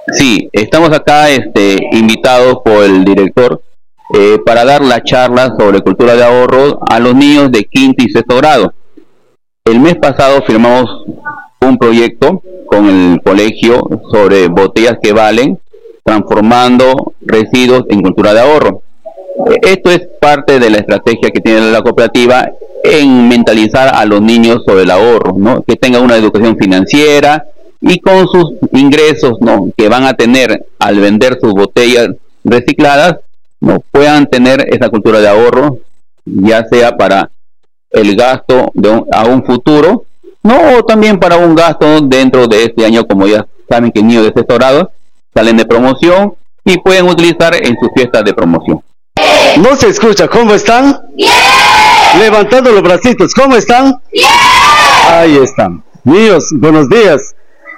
Sí, estamos acá invitados por el director para dar la charla sobre cultura de ahorro a los niños de quinto y sexto grado. El mes pasado firmamos un proyecto con el colegio sobre botellas que valen, transformando residuos en cultura de ahorro. Esto es parte de la estrategia que tiene la cooperativa en mentalizar a los niños sobre el ahorro, ¿no? Que tengan una educación financiera y con sus ingresos, ¿no?, que van a tener al vender sus botellas recicladas, ¿no?, puedan tener esa cultura de ahorro, ya sea para el gasto a un futuro, no, o también para un gasto dentro de este año. Como ya saben que niños de sexto grado salen de promoción y pueden utilizar en sus fiestas de promoción. No se escucha, ¿cómo están? ¡Bien! Levantando los bracitos, ¿cómo están? ¡Bien! Ahí están. Niños, buenos días.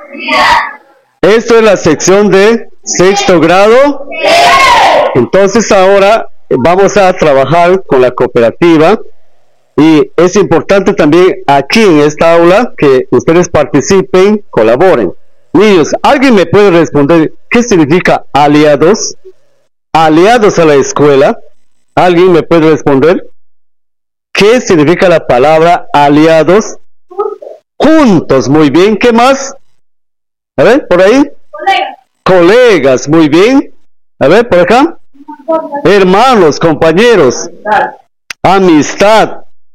Esto es la sección de sexto grado. Entonces ahora vamos a trabajar con la cooperativa y es importante también aquí en esta aula que ustedes participen, colaboren. Niños, ¿alguien me puede responder qué significa aliados? Aliados a la escuela. ¿Alguien me puede responder qué significa la palabra aliados? Juntos, muy bien. ¿Qué más? A ver, por ahí. Colegas, muy bien. A ver, por acá. Hermanos, compañeros. Amistad.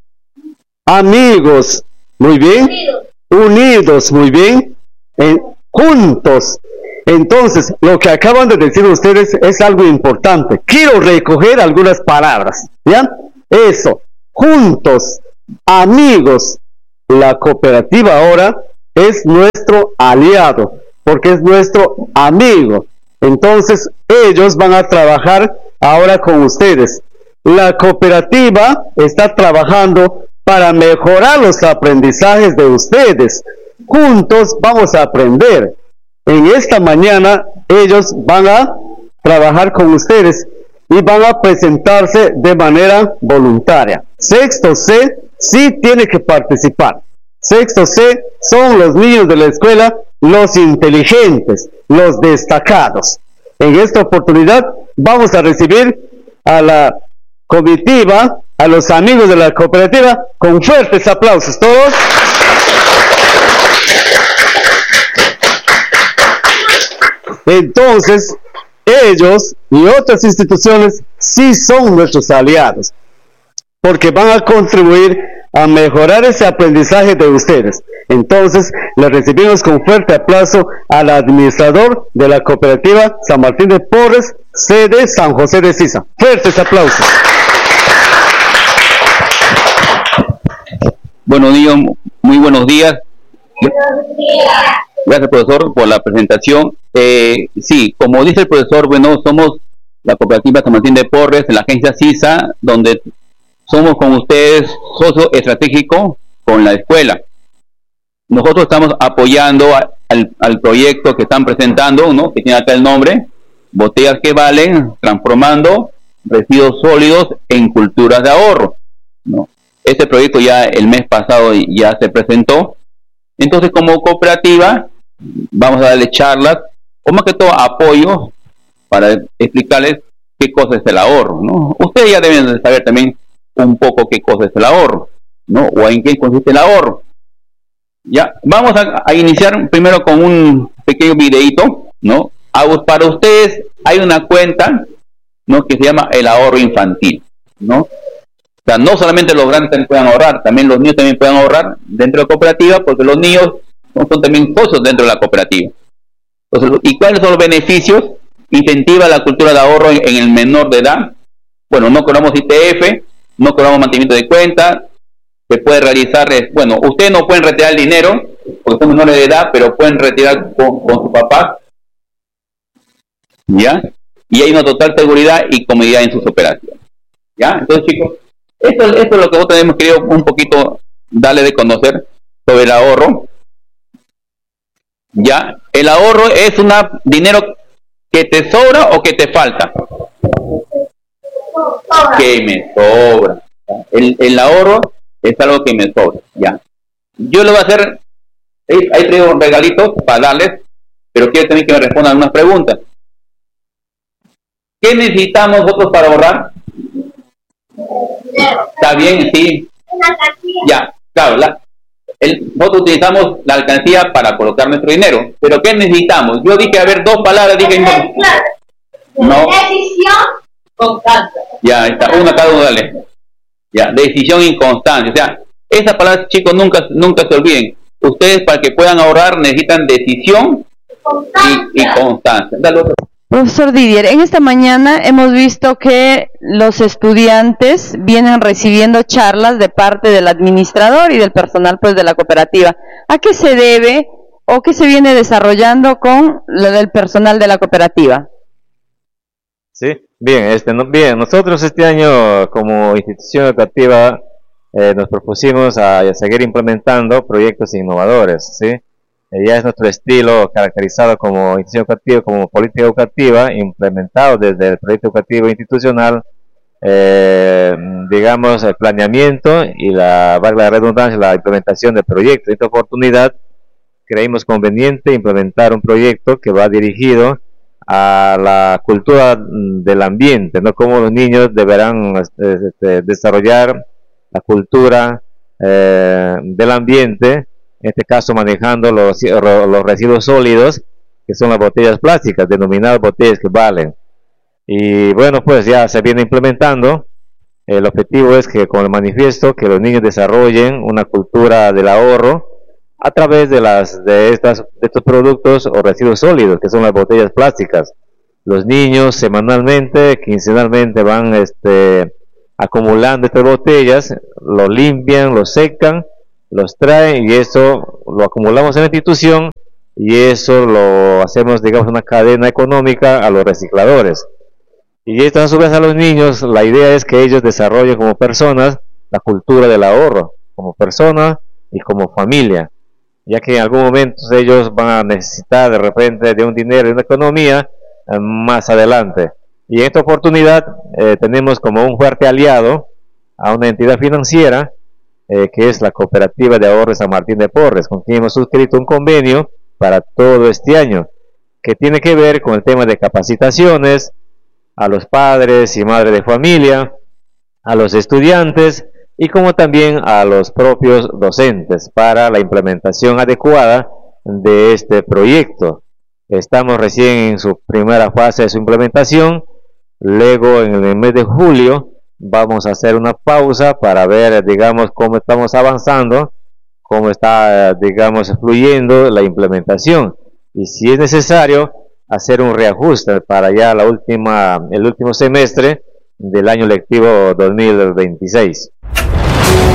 Amigos, muy bien. Unidos, muy bien. Juntos. Entonces, lo que acaban de decir ustedes es algo importante. Quiero recoger algunas palabras, ¿ya? Eso, juntos, amigos. La cooperativa ahora es nuestro aliado, porque es nuestro amigo. Entonces, ellos van a trabajar ahora con ustedes. La cooperativa está trabajando para mejorar los aprendizajes de ustedes. Juntos vamos a aprender. En esta mañana ellos van a trabajar con ustedes y van a presentarse de manera voluntaria. Sexto C sí tiene que participar. Sexto C son los niños de la escuela, los inteligentes, los destacados. En esta oportunidad vamos a recibir a la comitiva, a los amigos de la cooperativa, con fuertes aplausos todos. Entonces, ellos y otras instituciones sí son nuestros aliados, porque van a contribuir a mejorar ese aprendizaje de ustedes. Entonces, les recibimos con fuerte aplauso al administrador de la cooperativa San Martín de Porres, sede San José de Sisa. Fuertes aplausos. Bueno, niños, muy buenos días. Gracias, profesor, por la presentación. Sí, como dice el profesor, bueno, somos la cooperativa San Martín de Porres, la agencia CISA, donde somos con ustedes socio estratégico con la escuela. Nosotros estamos apoyando al proyecto que están presentando, ¿no?, que tiene acá el nombre, Botellas que Valen, transformando residuos sólidos en culturas de ahorro, ¿no? Este proyecto ya el mes pasado ya se presentó. Entonces, como cooperativa, vamos a darle charlas, o más que todo apoyo, para explicarles qué cosa es el ahorro, ¿no? Ustedes ya deben de saber también un poco qué cosa es el ahorro, ¿no?, o en qué consiste el ahorro. Ya, vamos a iniciar primero con un pequeño videito, ¿no? Para ustedes hay una cuenta, ¿no?, que se llama el ahorro infantil, ¿no? O sea, no solamente los grandes también pueden ahorrar, también los niños también pueden ahorrar dentro de la cooperativa, porque los niños son también socios dentro de la cooperativa. Entonces, ¿y cuáles son los beneficios? Incentiva la cultura de ahorro en el menor de edad. Bueno, no cobramos ITF, no cobramos mantenimiento de cuenta, se puede realizar, bueno, ustedes no pueden retirar el dinero, porque son menores de edad, pero pueden retirar con su papá, ¿ya? Y hay una total seguridad y comodidad en sus operaciones, ¿ya? Entonces, chicos, esto es lo que nosotros hemos querido un poquito darle de conocer sobre el ahorro. Ya, el ahorro es un dinero que te sobra o que te falta. Que me sobra. El ahorro es algo que me sobra. Ya. Yo le voy a hacer, ahí traigo regalitos para darles, pero quiero también que me respondan algunas preguntas. ¿Qué necesitamos nosotros para ahorrar? ¿Está bien? Sí. Ya, claro, nosotros utilizamos la alcancía para colocar nuestro dinero, pero ¿qué necesitamos? Yo dije, a ver, dos palabras, dije, no. Decisión constante. Ya, está, una cada uno, dale. Ya, decisión inconstante. O sea, esas palabras, chicos, nunca se olviden. Ustedes, para que puedan ahorrar, necesitan decisión y constancia. Dale otro. Profesor Didier, en esta mañana hemos visto que los estudiantes vienen recibiendo charlas de parte del administrador y del personal pues de la cooperativa. ¿A qué se debe o qué se viene desarrollando con el personal de la cooperativa? Sí, bien, nosotros este año como institución educativa nos propusimos a seguir implementando proyectos innovadores, ¿sí? Ya es nuestro estilo caracterizado como institución educativa, como política educativa, implementado desde el proyecto educativo institucional, digamos, el planeamiento y valga la redundancia, la implementación del proyecto. En esta oportunidad creímos conveniente implementar un proyecto que va dirigido a la cultura del ambiente, ¿no? Cómo los niños deberán desarrollar la cultura del ambiente, en este caso manejando los residuos sólidos, que son las botellas plásticas, denominadas botellas que valen. Y bueno, pues ya se viene implementando. El objetivo es que con el manifiesto que los niños desarrollen una cultura del ahorro a través de estos productos o residuos sólidos, que son las botellas plásticas. Los niños semanalmente, quincenalmente van acumulando estas botellas, lo limpian, lo secan, los traen y eso lo acumulamos en la institución y eso lo hacemos, digamos, una cadena económica a los recicladores. Y esto a su vez a los niños, la idea es que ellos desarrollen como personas la cultura del ahorro, como persona y como familia, ya que en algún momento ellos van a necesitar de repente de un dinero, de una economía más adelante. Y en esta oportunidad tenemos como un fuerte aliado a una entidad financiera que es la Cooperativa de Ahorro San Martín de Porres, con quien hemos suscrito un convenio para todo este año, que tiene que ver con el tema de capacitaciones a los padres y madres de familia, a los estudiantes y como también a los propios docentes para la implementación adecuada de este proyecto. Estamos recién en su primera fase de su implementación. Luego en el mes de julio vamos a hacer una pausa para ver, digamos, cómo estamos avanzando, cómo está, digamos, fluyendo la implementación y si es necesario hacer un reajuste para ya el último semestre del año lectivo 2026.